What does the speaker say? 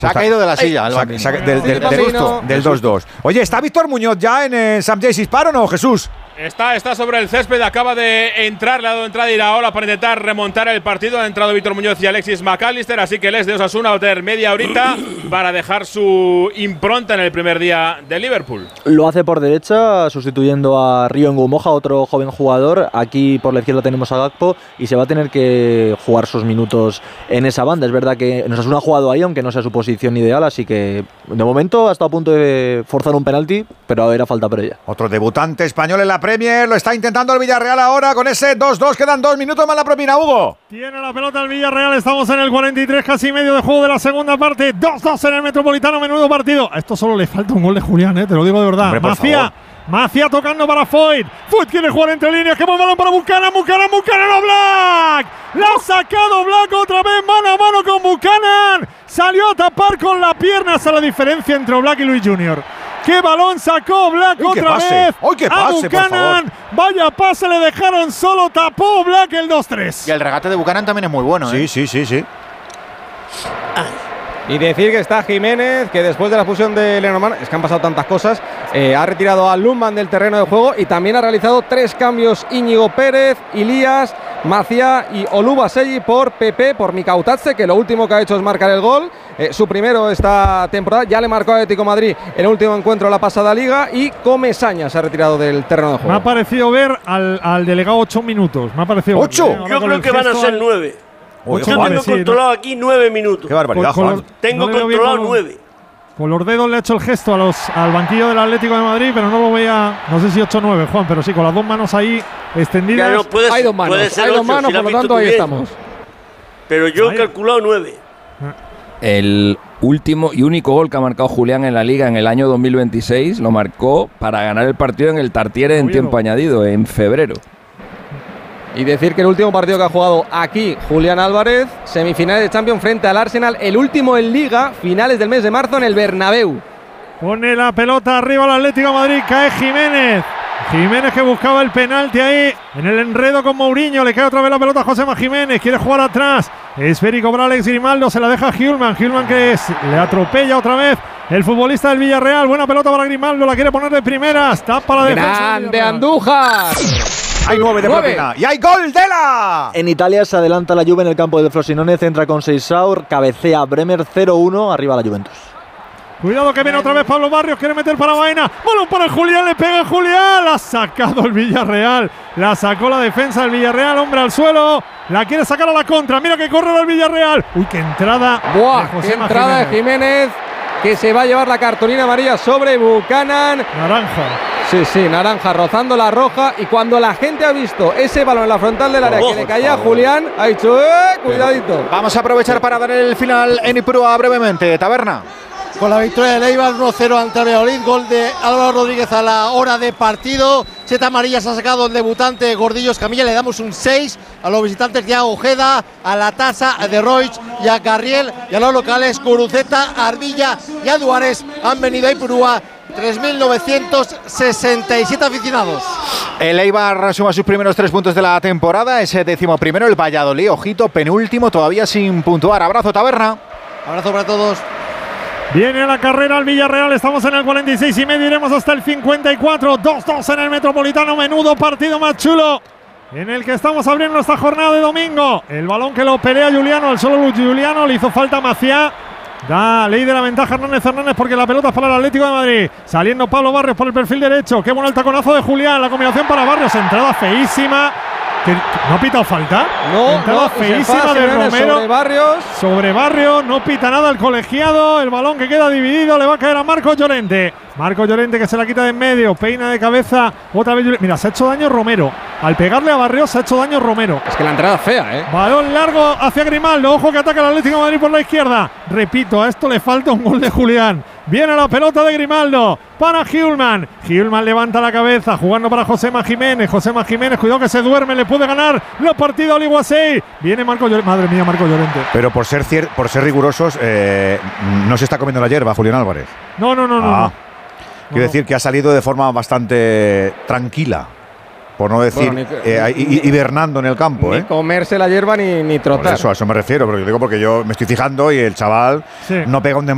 Se ha caído de la silla. Del 2-2. Oye, ¿está Víctor Muñoz ya en Sam Jace Hispar o no, Jesús? Está sobre el césped, acaba de entrar, le ha dado entrada y la ola para intentar remontar el partido. Han entrado Víctor Muñoz y Alexis McAllister, así que Les de Osasuna va a tener media horita para dejar su impronta en el primer día de Liverpool. Lo hace por derecha, sustituyendo a Río Ngumoja, otro joven jugador. Aquí por la izquierda tenemos a Gakpo y se va a tener que jugar sus minutos en esa banda. Es verdad que Osasuna ha jugado ahí, aunque no sea su posición ideal, así que de momento ha estado a punto de forzar un penalti, pero era falta por ella. Otro debutante español en la Premier, lo está intentando el Villarreal ahora con ese 2-2, quedan 2 minutos más la propina, Hugo. Tiene la pelota el Villarreal, estamos en el 43, casi medio de juego de la segunda parte, 2-2 en el Metropolitano, menudo partido. A esto solo le falta un gol de Julián, te lo digo de verdad. Hombre, Macía tocando para Foyt. Foyt quiere jugar entre líneas. ¡Qué buen balón para Buchanan! ¡Buchanan a Black! ¡La ha sacado Black otra vez! ¡Mano a mano con Buchanan! Salió a tapar con la pierna. Esa es la diferencia entre Black y Luis Junior. ¡Qué balón sacó Black otra vez! ¡Qué pase, Buchanan! ¡Vaya pase! Le dejaron solo. Tapó Black el 2-3. Y el regate de Buchanan también es muy bueno. Sí. Y decir que está Jiménez, que después de la fusión de Lenormand, es que han pasado tantas cosas, ha retirado a Lundman del terreno de juego y también ha realizado 3 cambios: Íñigo Pérez, Ilías, Macía y Oluwaseyi por Pepe, por Mikautatze, que lo último que ha hecho es marcar el gol. Su primero esta temporada, ya le marcó a Atlético de Madrid en el último encuentro de la pasada liga, y Comesaña se ha retirado del terreno de juego. Me ha parecido ver al delegado 8 minutos. Me ha parecido ¿8? Yo creo que van a ser 9. Yo tengo controlado aquí 9 minutos. Qué barbaridad, Juan. Tengo controlado 9. Con los dedos le ha hecho el gesto al banquillo del Atlético de Madrid, pero no lo veía, no sé si 8 o 9, Juan, pero sí, con las 2 manos ahí extendidas. Claro, hay 2 manos, hay 2 manos, por lo tanto ahí estamos. Pero yo he calculado 9. El último y único gol que ha marcado Julián en la Liga en el año 2026 lo marcó para ganar el partido en el Tartiere en tiempo añadido, en febrero. Y decir que el último partido que ha jugado aquí Julián Álvarez, semifinales de Champions frente al Arsenal, el último en Liga, finales del mes de marzo en el Bernabéu. Pone la pelota arriba al Atlético de Madrid, cae Jiménez. Jiménez que buscaba el penalti ahí en el enredo con Mourinho, le cae otra vez la pelota a Josema Jiménez, quiere jugar atrás, esférico para Alex Grimaldo, se la deja a Hjulman que le atropella otra vez el futbolista del Villarreal. Buena pelota para Grimaldo, la quiere poner de primeras, tapa la defensa. ¡Grande Andújar! Hay 9 de propina y hay gol de la. En Italia se adelanta la Juve en el campo de Frosinone, centra con Seixaur, cabecea Bremer, 0-1, arriba la Juventus. Cuidado que viene otra vez Pablo Barrios, quiere meter para Baena, balón para Julián, le pega Julián, la ha sacado el Villarreal, la sacó la defensa del Villarreal, hombre al suelo, la quiere sacar a la contra, mira que corre el Villarreal. Uy, qué entrada. ¡Buah! ¡Qué entrada de Jiménez! Que se va a llevar la cartulina amarilla sobre Buchanan. Naranja. Sí, naranja, rozando la roja. Y cuando la gente ha visto ese balón en la frontal del área que le caía a Julián, ha dicho, cuidadito. Vamos a aprovechar para dar el final en Ipurúa brevemente. Taberna. Con la victoria del Eibar 1-0 ante el Valladolid, gol de Álvaro Rodríguez a la hora de partido. 7 amarillas ha sacado el debutante Gordillo Escamilla, le damos un 6 a los visitantes de Ojeda, a la Tasa, a De Roig y a Carriel, y a los locales Guruceta, Ardilla y a Duares han venido a Ipurúa. 3.967 aficionados. El Eibar suma sus primeros 3 puntos de la temporada, ese 11º, el Valladolid, ojito, penúltimo, todavía sin puntuar. Abrazo, Taberna. Abrazo para todos. Viene a la carrera el Villarreal, estamos en el 46 y medio, iremos hasta el 54, 2-2 en el Metropolitano, menudo partido más chulo en el que estamos abriendo esta jornada de domingo. El balón que lo pelea Juliano, el solo Juliano, le hizo falta a Macía. Da ley de la ventaja Hernández porque la pelota es para el Atlético de Madrid. Saliendo Pablo Barrios por el perfil derecho. Qué bueno el taconazo de Julián. La combinación para Barrios. Entrada feísima. ¿No ha pitado falta? No, entrada feísima de Romero. Sobre Barrios. No pita nada el colegiado. El balón que queda dividido le va a caer a Marcos Llorente. Marcos Llorente que se la quita de en medio. Peina de cabeza. Otra vez. Mira, se ha hecho daño Romero. Al pegarle a Barrios se ha hecho daño Romero. Es que la entrada es fea, Balón largo hacia Grimaldo. Ojo que ataca el Atlético de Madrid por la izquierda. Repito, a esto le falta un gol de Julián. Viene la pelota de Grimaldo para Hjulman. Hjulman levanta la cabeza jugando para Josema Jiménez. Josema Jiménez, cuidado que se duerme, le puede ganar la partida a Oluwaseyi. Viene Marco Llorente. Madre mía, Marco Llorente. Pero por ser rigurosos, no se está comiendo la hierba, Julián Álvarez. No. Quiero decir que ha salido de forma bastante tranquila. Por no decir, hibernando en el campo. Ni comerse la hierba ni trotar. Por eso, a eso me refiero, porque yo me estoy fijando y el chaval no pega un